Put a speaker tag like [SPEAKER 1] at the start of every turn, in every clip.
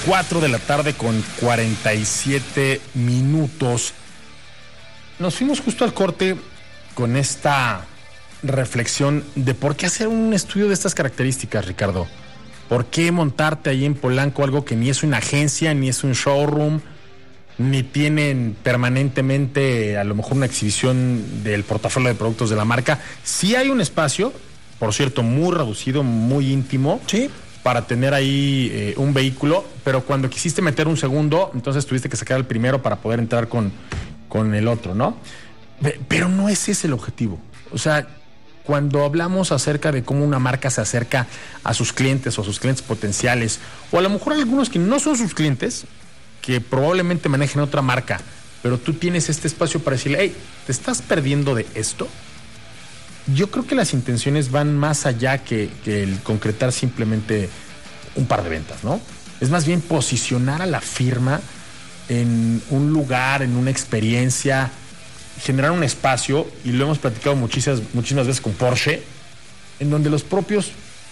[SPEAKER 1] 4 de la tarde con 47 minutos. Nos fuimos justo al corte con esta reflexión de por qué hacer un estudio de estas características, Ricardo. ¿Por qué montarte ahí en Polanco algo que ni es una agencia, ni es un showroom, ni tienen permanentemente a lo mejor una exhibición del portafolio de productos de la marca? Sí hay un espacio, por cierto, muy reducido, muy íntimo,
[SPEAKER 2] sí,
[SPEAKER 1] para tener ahí un vehículo, pero cuando quisiste meter un segundo, entonces tuviste que sacar el primero para poder entrar con el otro, ¿no? Pero no es ese el objetivo. O sea, cuando hablamos acerca de cómo una marca se acerca a sus clientes o a sus clientes potenciales, o a lo mejor algunos que no son sus clientes, que probablemente manejen otra marca, pero tú tienes este espacio para decirle, hey, ¿te estás perdiendo de esto? Yo creo que las intenciones van más allá que el concretar simplemente un par de ventas, ¿no? Es más bien posicionar a la firma en un lugar, en una experiencia, generar un espacio, y lo hemos platicado muchísimas veces con Porsche, en donde los propios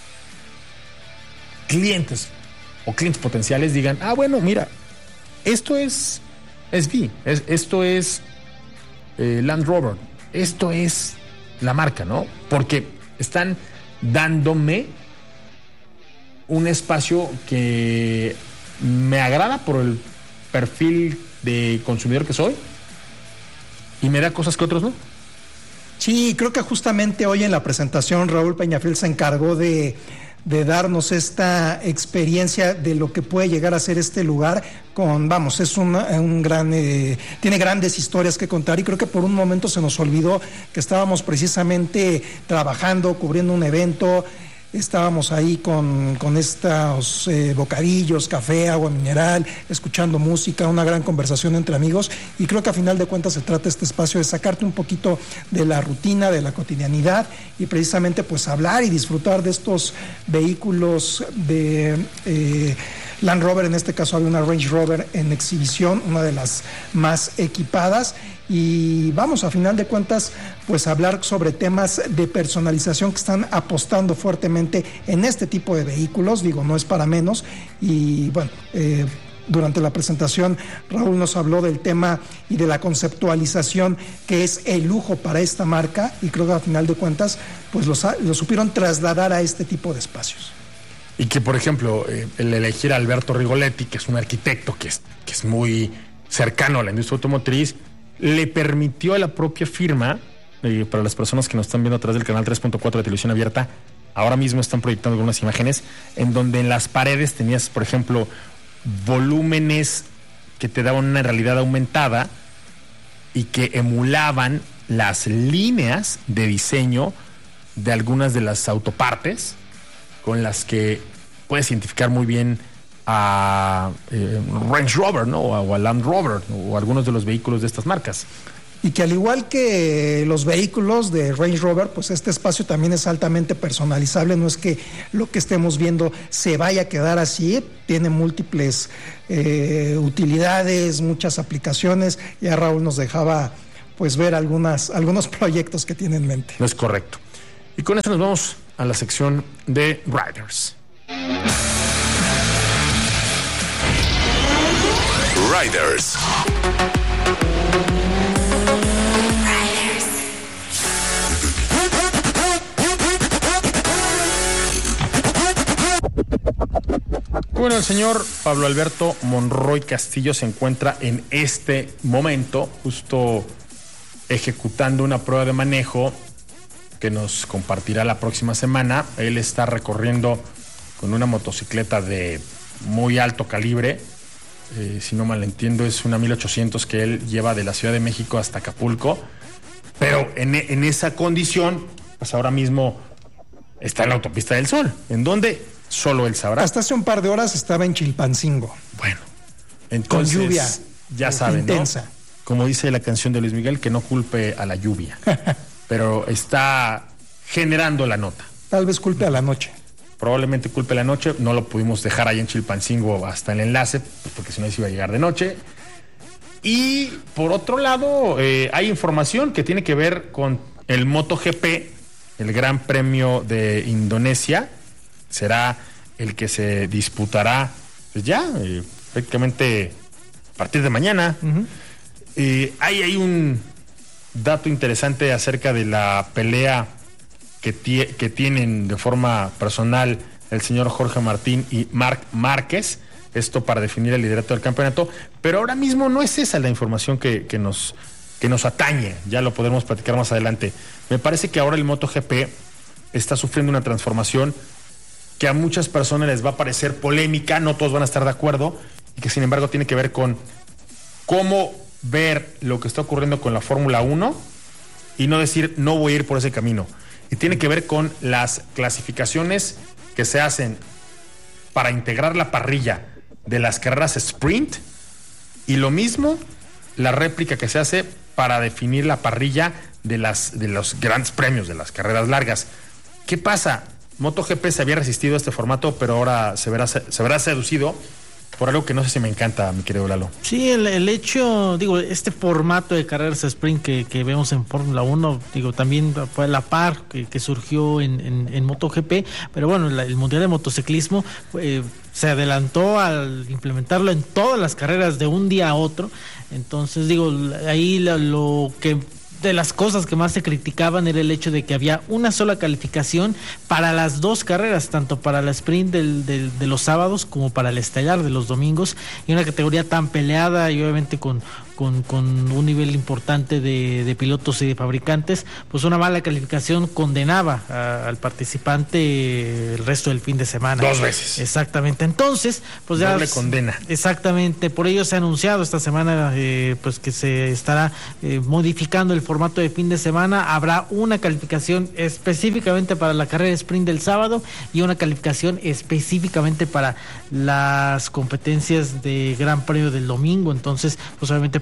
[SPEAKER 1] clientes o clientes potenciales digan, bueno, mira, esto es SV, esto es Land Rover, esto es la marca, ¿no? Porque están dándome un espacio que me agrada por el perfil de consumidor que soy y me da cosas que otros no.
[SPEAKER 2] Sí, creo que justamente hoy en la presentación Raúl Peñafiel se encargó de darnos esta experiencia de lo que puede llegar a ser este lugar es un gran, tiene grandes historias que contar, y creo que por un momento se nos olvidó que estábamos precisamente trabajando, cubriendo un evento. Estábamos ahí con estos bocadillos, café, agua mineral, escuchando música, una gran conversación entre amigos, y creo que a final de cuentas se trata este espacio de sacarte un poquito de la rutina, de la cotidianidad, y precisamente pues hablar y disfrutar de estos vehículos de Land Rover. En este caso había una Range Rover en exhibición, una de las más equipadas, y vamos a final de cuentas pues a hablar sobre temas de personalización que están apostando fuertemente en este tipo de vehículos. Digo, no es para menos, y bueno, durante la presentación Raúl nos habló del tema y de la conceptualización que es el lujo para esta marca, y creo que a final de cuentas pues lo supieron trasladar a este tipo de espacios.
[SPEAKER 1] Y que, por ejemplo, el elegir a Alberto Rigoletti, que es un arquitecto que es muy cercano a la industria automotriz, le permitió a la propia firma, para las personas que nos están viendo a través del canal 3.4 de televisión abierta, ahora mismo están proyectando algunas imágenes en donde en las paredes tenías, por ejemplo, volúmenes que te daban una realidad aumentada y que emulaban las líneas de diseño de algunas de las autopartes con las que puedes identificar muy bien a Range Rover, ¿no? O a Land Rover, o algunos de los vehículos de estas marcas.
[SPEAKER 2] Y que al igual que los vehículos de Range Rover, pues este espacio también es altamente personalizable. No es que lo que estemos viendo se vaya a quedar así, tiene múltiples utilidades, muchas aplicaciones. Ya Raúl nos dejaba pues ver algunos proyectos que tiene en mente.
[SPEAKER 1] No es correcto. Y con esto nos vamos a la sección de Riders.
[SPEAKER 3] Riders.
[SPEAKER 1] Bueno, el señor Pablo Alberto Monroy Castillo se encuentra en este momento justo ejecutando una prueba de manejo que nos compartirá la próxima semana. Él está recorriendo con una motocicleta de muy alto calibre, si no mal entiendo es una 1800 que él lleva de la Ciudad de México hasta Acapulco, pero en esa condición pues ahora mismo está en la autopista del Sol, en donde solo él sabrá.
[SPEAKER 2] Hasta hace un par de horas estaba en Chilpancingo.
[SPEAKER 1] Bueno, entonces
[SPEAKER 2] con lluvia
[SPEAKER 1] ya saben,
[SPEAKER 2] intensa,
[SPEAKER 1] ¿no? Como dice la canción de Luis Miguel, que no culpe a la lluvia, pero está generando la nota.
[SPEAKER 2] Tal vez culpe a la noche.
[SPEAKER 1] Probablemente culpe la noche, no lo pudimos dejar ahí en Chilpancingo hasta el enlace, pues porque si no se iba a llegar de noche. Y por otro lado, hay información que tiene que ver con el MotoGP, el Gran Premio de Indonesia. Será el que se disputará pues ya, prácticamente a partir de mañana. Hay un dato interesante acerca de la pelea que tienen de forma personal el señor Jorge Martín y Marc Márquez, esto para definir el liderato del campeonato, pero ahora mismo no es esa la información que nos atañe, ya lo podremos platicar más adelante. Me parece que ahora el MotoGP está sufriendo una transformación que a muchas personas les va a parecer polémica, no todos van a estar de acuerdo, y que sin embargo tiene que ver con cómo ver lo que está ocurriendo con la Fórmula 1 y no decir no voy a ir por ese camino. Y tiene que ver con las clasificaciones que se hacen para integrar la parrilla de las carreras sprint y lo mismo la réplica que se hace para definir la parrilla de los grandes premios, de las carreras largas. ¿Qué pasa? MotoGP se había resistido a este formato, pero ahora se verá seducido por algo que no sé si me encanta, mi querido Lalo.
[SPEAKER 3] Sí, el hecho, este formato de carreras sprint que vemos en Fórmula 1, también fue a la par que surgió en MotoGP, pero bueno, el Mundial de Motociclismo se adelantó al implementarlo en todas las carreras de un día a otro. Entonces, ahí lo que de las cosas que más se criticaban era el hecho de que había una sola calificación para las dos carreras, tanto para la sprint de los sábados como para el estelar de los domingos, y una categoría tan peleada y obviamente con un nivel importante de pilotos y de fabricantes, pues una mala calificación condenaba al participante el resto del fin de semana.
[SPEAKER 1] 2 veces.
[SPEAKER 3] Exactamente. Entonces, pues ya...
[SPEAKER 1] Doble condena.
[SPEAKER 3] Exactamente. Por ello se ha anunciado esta semana pues que se estará modificando el formato de fin de semana. Habrá una calificación específicamente para la carrera sprint del sábado y una calificación específicamente para las competencias de Gran Premio del domingo. Entonces, pues obviamente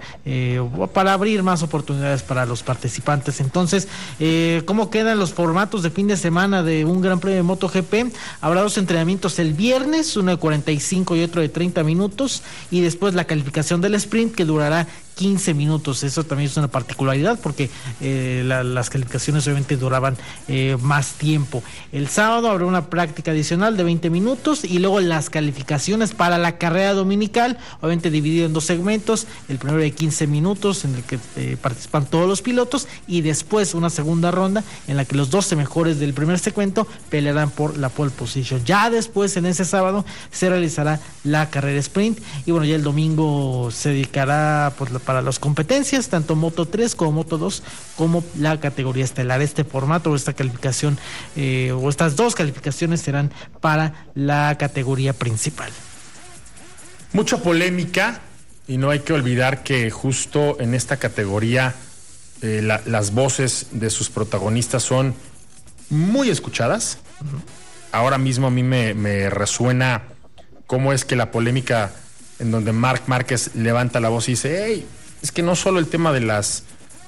[SPEAKER 3] para abrir más oportunidades para los participantes. Entonces, ¿cómo quedan los formatos de fin de semana de un Gran Premio de MotoGP? Habrá 2 entrenamientos el viernes, uno de 45 y otro de 30 minutos, y después la calificación del sprint, que durará 15 minutos. Eso también es una particularidad porque las calificaciones obviamente duraban más tiempo. El sábado habrá una práctica adicional de 20 minutos y luego las calificaciones para la carrera dominical, obviamente dividido en 2 segmentos, el primero de 15 minutos en el que participan todos los pilotos y después una segunda ronda en la que los 12 mejores del primer segmento pelearán por la pole position. Ya después, en ese sábado, se realizará la carrera sprint y bueno, ya el domingo se dedicará para las competencias, tanto Moto 3 como Moto 2, como la categoría estelar. Este formato o esta calificación o estas 2 calificaciones serán para la categoría principal.
[SPEAKER 1] Mucha polémica y no hay que olvidar que justo en esta categoría las voces de sus protagonistas son muy escuchadas. Ahora mismo a mí me resuena cómo es que la polémica en donde Marc Márquez levanta la voz y dice, hey, es que no solo el tema de las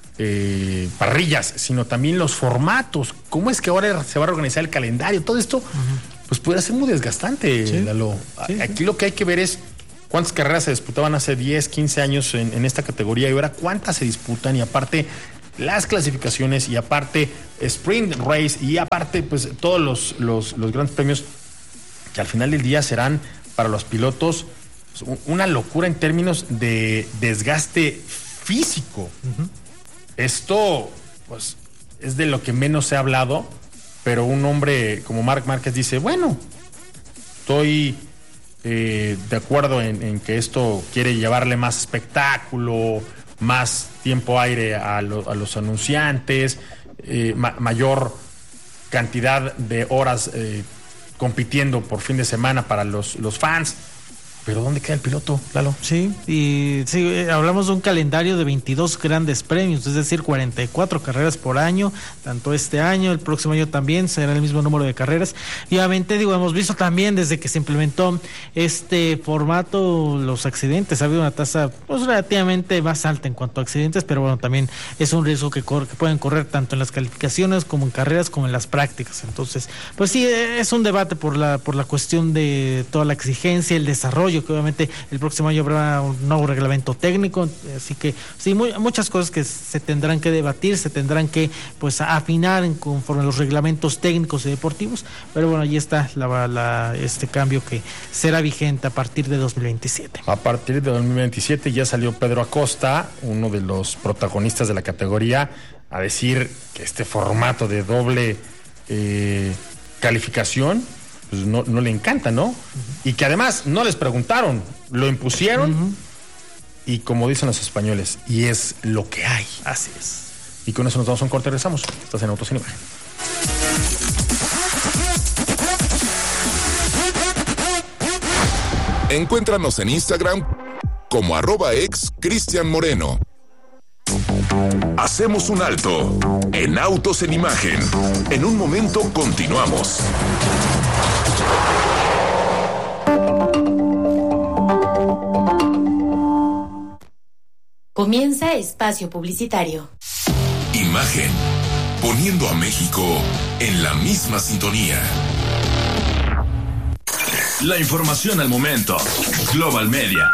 [SPEAKER 1] parrillas, sino también los formatos, cómo es que ahora se va a organizar el calendario, todo esto, pues puede ser muy desgastante, sí. Lalo. Sí, aquí sí. Lo que hay que ver es cuántas carreras se disputaban hace 10, 15 años en esta categoría y ahora cuántas se disputan, y aparte las clasificaciones, y aparte sprint race, y aparte pues todos los grandes premios que al final del día serán para los pilotos una locura en términos de desgaste físico. Esto pues es de lo que menos se ha hablado, pero un hombre como Marc Márquez dice, bueno, estoy de acuerdo en que esto quiere llevarle más espectáculo, más tiempo aire a los anunciantes, mayor cantidad de horas compitiendo por fin de semana para los fans. Pero ¿dónde queda el piloto, Lalo?
[SPEAKER 3] Sí, y sí, hablamos de un calendario de 22 grandes premios, es decir, 44 carreras por año, tanto este año, el próximo año también será el mismo número de carreras. Y obviamente, hemos visto también desde que se implementó este formato los accidentes. Ha habido una tasa pues relativamente más alta en cuanto a accidentes, pero bueno, también es un riesgo que pueden correr tanto en las calificaciones como en carreras como en las prácticas. Entonces, pues sí, es un debate por la cuestión de toda la exigencia, el desarrollo desarrollo, que obviamente el próximo año habrá un nuevo reglamento técnico, así que sí, muchas cosas que se tendrán que debatir, se tendrán que pues afinar conforme a los reglamentos técnicos y deportivos, pero bueno, ahí está este cambio que será vigente a partir de 2027.
[SPEAKER 1] A partir de 2027 ya salió Pedro Acosta, uno de los protagonistas de la categoría, a decir que este formato de doble calificación pues no le encanta, ¿no? Uh-huh. Y que además no les preguntaron, lo impusieron, uh-huh, y como dicen los españoles, y es lo que hay.
[SPEAKER 3] Así es.
[SPEAKER 1] Y con eso nos vamos a un corte y regresamos. Estás en Autos sin Imagen.
[SPEAKER 4] Encuéntranos en Instagram como @ex_Cristian_Moreno. Hacemos un alto en Autos en Imagen. En un momento continuamos.
[SPEAKER 5] Comienza espacio publicitario.
[SPEAKER 4] Imagen, poniendo a México en la misma sintonía.
[SPEAKER 6] La información al momento. Global Media.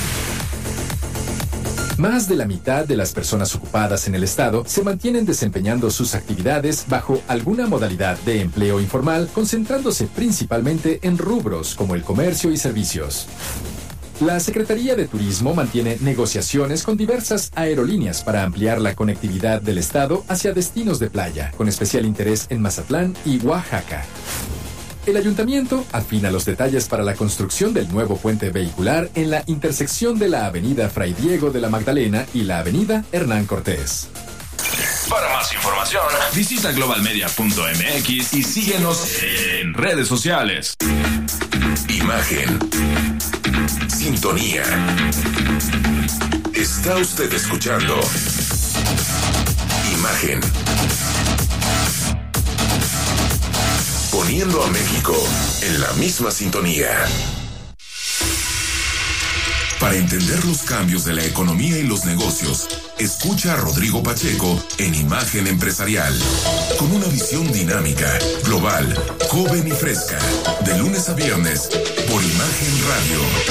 [SPEAKER 7] Más de la mitad de las personas ocupadas en el Estado se mantienen desempeñando sus actividades bajo alguna modalidad de empleo informal, concentrándose principalmente en rubros como el comercio y servicios. La Secretaría de Turismo mantiene negociaciones con diversas aerolíneas para ampliar la conectividad del Estado hacia destinos de playa, con especial interés en Mazatlán y Oaxaca. El ayuntamiento afina los detalles para la construcción del nuevo puente vehicular en la intersección de la avenida Fray Diego de la Magdalena y la avenida Hernán Cortés.
[SPEAKER 6] Para más información, visita globalmedia.mx y síguenos en redes sociales.
[SPEAKER 4] Imagen. Sintonía. Está usted escuchando Imagen. Poniendo a México en la misma sintonía. Para entender los cambios de la economía y los negocios, escucha a Rodrigo Pacheco en Imagen Empresarial, con una visión dinámica, global, joven y fresca, de lunes a viernes, por Imagen Radio.